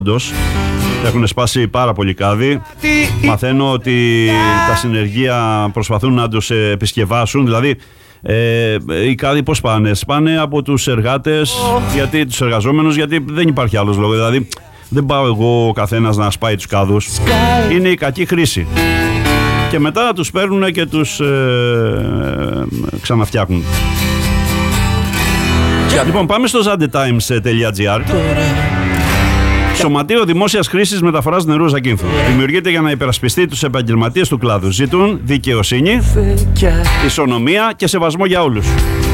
όντως. Έχουν σπάσει πάρα πολύ κάδι. Μαθαίνω ότι τα συνεργεία προσπαθούν να τους επισκευάσουν. Δηλαδή οι κάδοι πώς πάνε? Σπάνε από τους εργάτες, γιατί τους εργαζόμενους, γιατί δεν υπάρχει άλλος λόγος. Δηλαδή δεν πάω εγώ ο καθένας να σπάει τους κάδους. Είναι η κακή χρήση. Και μετά τους παίρνουν και τους ξαναφτιάχνουν. Λοιπόν, πάμε στο zandetimes.gr. Σωματείο Δημόσιας Χρήσης Μεταφοράς Νερού Ζακίνθου. Δημιουργείται για να υπερασπιστεί τους επαγγελματίες του κλάδου. Ζητούν δικαιοσύνη, ισονομία και σεβασμό για όλους.